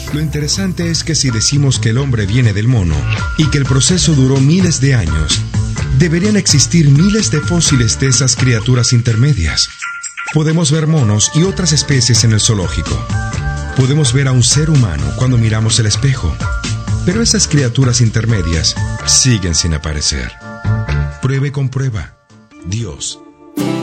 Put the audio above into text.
Lo interesante es que si decimos que el hombre viene del mono y que el proceso duró miles de años, deberían existir miles de fósiles de esas criaturas intermedias. Podemos ver monos y otras especies en el zoológico. Podemos ver a un ser humano cuando miramos el espejo. Pero esas criaturas intermedias siguen sin aparecer. Pruebe con prueba. Dios